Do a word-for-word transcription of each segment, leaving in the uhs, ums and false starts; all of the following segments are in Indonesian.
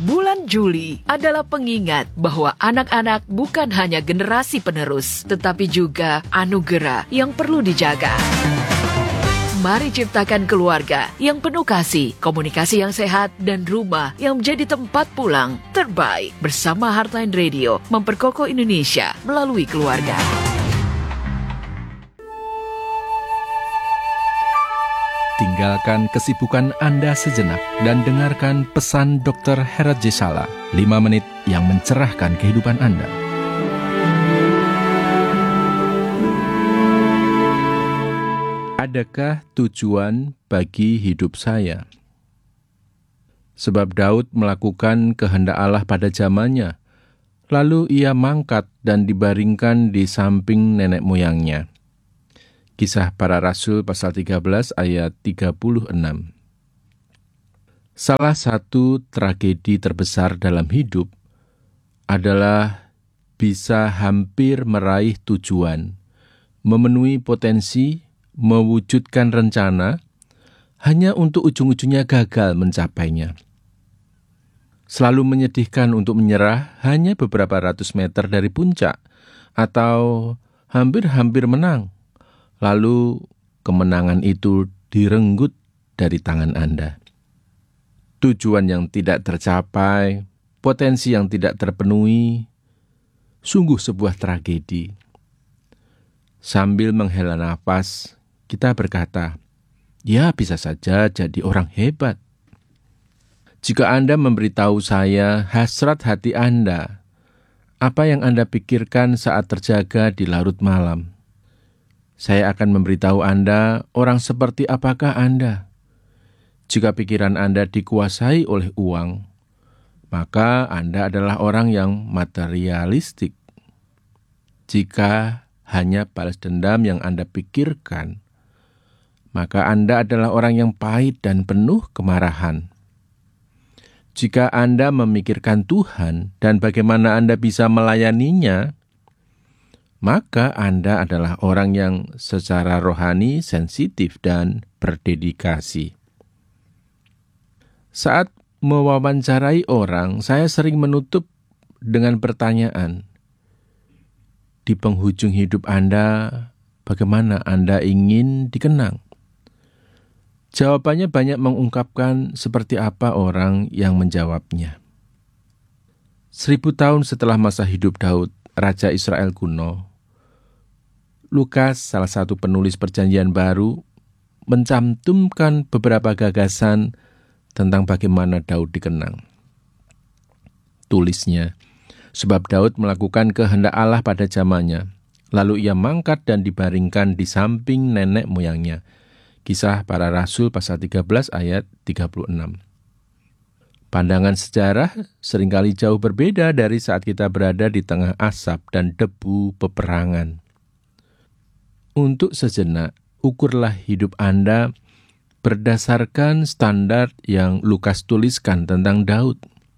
Bulan Juli adalah pengingat bahwa anak-anak bukan hanya generasi penerus, tetapi juga anugerah yang perlu dijaga. Mari ciptakan keluarga yang penuh kasih, komunikasi yang sehat, dan rumah yang menjadi tempat pulang terbaik. Bersama Heartline Radio, memperkokoh Indonesia melalui keluarga. Tinggalkan kesibukan Anda sejenak dan dengarkan pesan dokter Herat Jesala, lima menit yang mencerahkan kehidupan Anda. Adakah tujuan bagi hidup saya? Sebab Daud melakukan kehendak Allah pada zamannya, lalu ia mangkat dan dibaringkan di samping nenek moyangnya. Kisah Para Rasul pasal tiga belas ayat tiga puluh enam. Salah satu tragedi terbesar dalam hidup adalah bisa hampir meraih tujuan, memenuhi potensi, mewujudkan rencana, hanya untuk ujung-ujungnya gagal mencapainya. Selalu menyedihkan untuk menyerah hanya beberapa ratus meter dari puncak, atau hampir-hampir menang. Lalu kemenangan itu direnggut dari tangan Anda. Tujuan yang tidak tercapai, potensi yang tidak terpenuhi, sungguh sebuah tragedi. Sambil menghela nafas, kita berkata, ya bisa saja jadi orang hebat. Jika Anda memberitahu saya hasrat hati Anda, apa yang Anda pikirkan saat terjaga di larut malam? Saya akan memberitahu Anda orang seperti apakah Anda. Jika pikiran Anda dikuasai oleh uang, maka Anda adalah orang yang materialistik. Jika hanya balas dendam yang Anda pikirkan, maka Anda adalah orang yang pahit dan penuh kemarahan. Jika Anda memikirkan Tuhan dan bagaimana Anda bisa melayaninya, maka Anda adalah orang yang secara rohani sensitif dan berdedikasi. Saat mewawancarai orang, saya sering menutup dengan pertanyaan, di penghujung hidup Anda, bagaimana Anda ingin dikenang? Jawabannya banyak mengungkapkan seperti apa orang yang menjawabnya. Seribu tahun setelah masa hidup Daud, Raja Israel kuno, Lukas, salah satu penulis Perjanjian Baru, mencantumkan beberapa gagasan tentang bagaimana Daud dikenang. Tulisnya, sebab Daud melakukan kehendak Allah pada zamannya, lalu ia mangkat dan dibaringkan di samping nenek moyangnya. Kisah Para Rasul pasal tiga belas ayat tiga puluh enam. Pandangan sejarah seringkali jauh berbeda dari saat kita berada di tengah asap dan debu peperangan. Untuk sejenak, ukurlah hidup Anda berdasarkan standar yang Lukas tuliskan tentang Daud.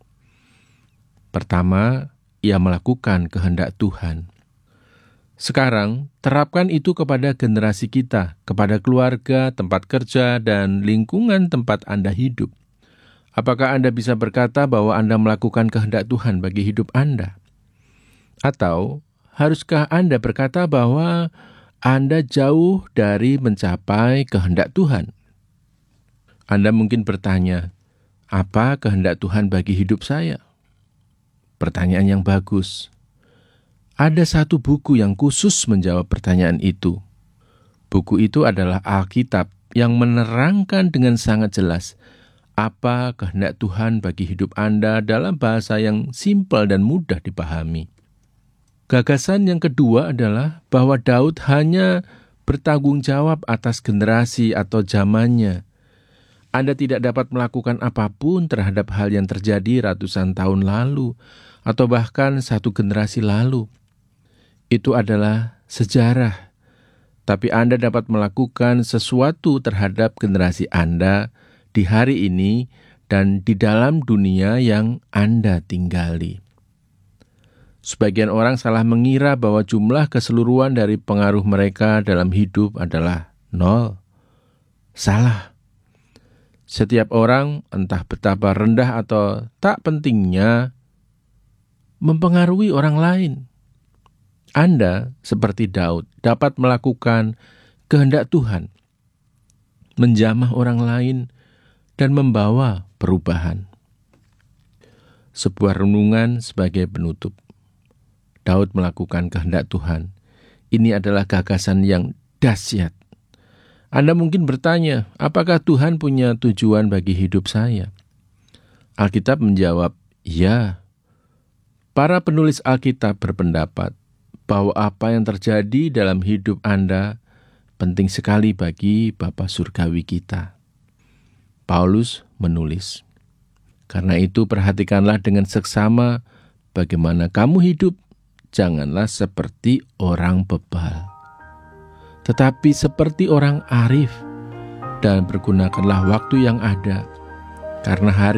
Pertama, ia melakukan kehendak Tuhan. Sekarang, terapkan itu kepada generasi kita, kepada keluarga, tempat kerja, dan lingkungan tempat Anda hidup. Apakah Anda bisa berkata bahwa Anda melakukan kehendak Tuhan bagi hidup Anda? Atau, haruskah Anda berkata bahwa Anda jauh dari mencapai kehendak Tuhan? Anda mungkin bertanya, apa kehendak Tuhan bagi hidup saya? Pertanyaan yang bagus. Ada satu buku yang khusus menjawab pertanyaan itu. Buku itu adalah Alkitab yang menerangkan dengan sangat jelas apa kehendak Tuhan bagi hidup Anda dalam bahasa yang simpel dan mudah dipahami. Gagasan yang kedua adalah bahwa Daud hanya bertanggung jawab atas generasi atau zamannya. Anda tidak dapat melakukan apapun terhadap hal yang terjadi ratusan tahun lalu atau bahkan satu generasi lalu. Itu adalah sejarah. Tapi Anda dapat melakukan sesuatu terhadap generasi Anda di hari ini dan di dalam dunia yang Anda tinggali. Sebagian orang salah mengira bahwa jumlah keseluruhan dari pengaruh mereka dalam hidup adalah nol. Salah. Setiap orang, entah betapa rendah atau tak pentingnya, mempengaruhi orang lain. Anda, seperti Daud, dapat melakukan kehendak Tuhan, menjamah orang lain, dan membawa perubahan. Sebuah renungan sebagai penutup. Daud melakukan kehendak Tuhan. Ini adalah gagasan yang dahsyat. Anda mungkin bertanya, apakah Tuhan punya tujuan bagi hidup saya? Alkitab menjawab, ya. Para penulis Alkitab berpendapat bahwa apa yang terjadi dalam hidup Anda penting sekali bagi Bapa Surgawi kita. Paulus menulis, karena itu perhatikanlah dengan seksama bagaimana kamu hidup, janganlah seperti orang bebal, tetapi seperti orang arif, dan pergunakanlah waktu yang ada, karena hari